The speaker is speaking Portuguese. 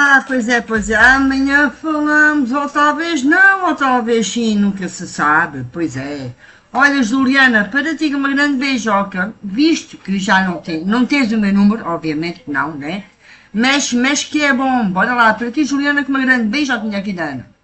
Pois é, amanhã falamos, ou talvez não, ou talvez sim, nunca se sabe, pois é. Olha, Juliana, para ti uma grande beijoca, visto que já não tens o meu número, obviamente que não, né? Mas que é bom, bora lá, para ti, Juliana, com uma grande beijoca, minha querida Ana.